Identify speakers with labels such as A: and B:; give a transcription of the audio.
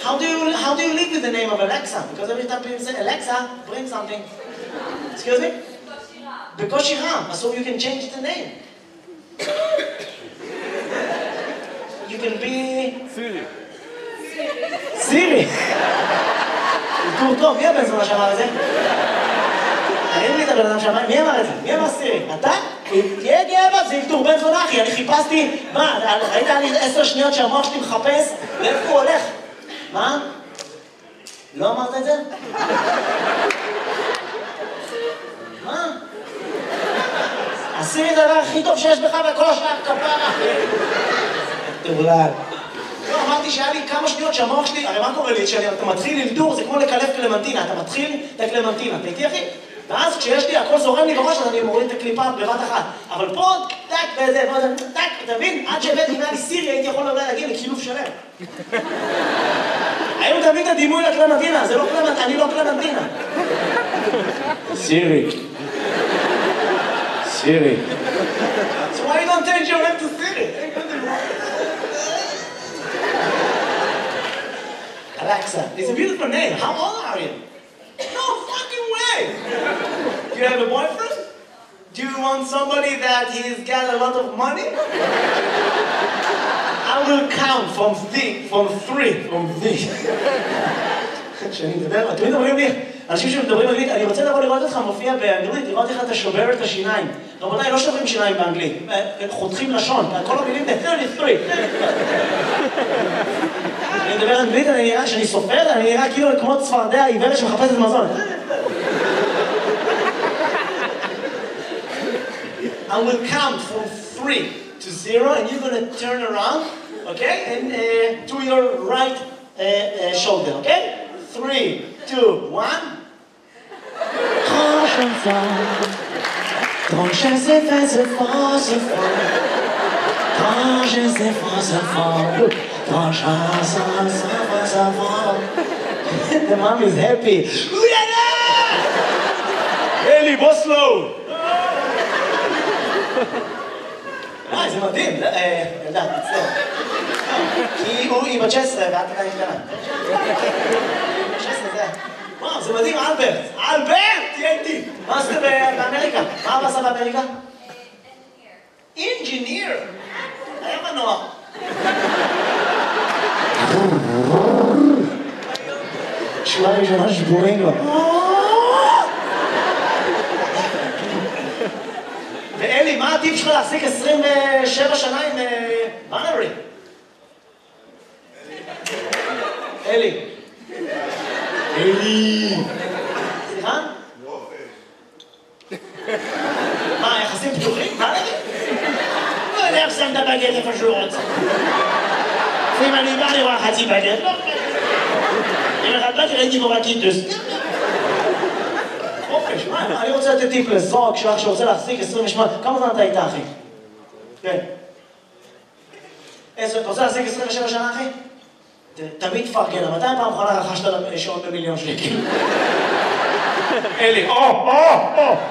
A: How do you live with the name of Alexa? Because every time people say, Alexa, bring something. Excuse me? Bekoshi Ram. So you can change the name. You can be... סירי. טור טוב, מי הבן זונה שאמר את זה? אין לי את הבן אדם שאמר, מי אמר את זה? מי אמר סירי? אתה? תהיה גאה בה, זה טור בן זונה אחי, אני חיפשתי, מה, ראית לי 10 שניות שהמוח שלי מחפש? לאיפה הוא הולך? מה? לא אמרת את זה? מה? הסירי זה הדבר הכי טוב שיש בך וכל השאר כפרה. תאולל. לא, אמרתי שהיה לי כמה שניות שהמוח שלי, הרי מה קורה לי? כשאתה מתחיל ללדור, זה כמו לקלף קלמנטינה, אתה מתחיל את הקלמנטינה, אתה איתי אחי? ואז כשיש לי, הכל זורם לי בראש, אז אני מוריד את הקליפה בבת אחת. אבל פה, טק וזה, טק, אתה מבין? עד שהבאתי אם היה לי סירי, הייתי יכול אולי להגיע לקילוף שלם. היום תמיד את הדימוי לקלמנטינה, זה לא קלמנטינה, אני לא קלמנטינה. סירי. סירי. So why you don't change your name to Siri? Alexa, it's a beautiful name. How old are you? No fucking way! Do you have a boyfriend? Do you want somebody that he's got a lot of money? I will count from three. כשאני מדבר, תמיד אומרים לי, אנשים שמדברים אנגלית, אני רוצה לבוא לראות אותך מופיע באנגלית, לראות איך אתה שובר את השיניים. רבותיי, לא שוברים שיניים באנגלית, חותכים לשון, כל המילים זה 33. אני מדבר אנגלית, אני נראה שאני סופר, אני נראה כאילו כמו צפרדע עיוורת שמחפשת מזון. I will count from 3 to 0 and you're going to turn around, okay? And to your right shoulder, okay? 3, 2, 1. Quand je sais faire ce fort, ce fort. Quand je sais faire ce fort. Quand je sais ce fort. The mom is happy. Eli, בוא slow. זה מדהים. ילדה, תצטער. כי היא בת 16 ואת עדיין קטנה. 16 זה. וואו, זה מדהים, אלברט. אלברט! תהיה איתי. מה עשית באמריקה? מה אבא עשה באמריקה? אינג'יניר. היה מנוע. שורה ראשונה שבורים לו. ואלי, מה הטיפ שלך להחזיק 27 שנה עם בנרי? אלי. אלי. סליחה? מה, יחסים פתוחים? בנרי? לא יודע איך שם את הבגט איפה שהוא רוצה. אם אני בא לראות חצי בגט, לא. אם אחד בא ראיתי בו בקיטוס. חופש, מה? אני רוצה לתת טיפ לזוג שלך שרוצה להחזיק 28. כמה זמן אתה איתה, אחי? כן. אתה רוצה להחזיק 27 שנה, אחי? תמיד תפרגן, מתי פעם אחרונה רכשת שעון ב1,000,000 שקל? אלי, או!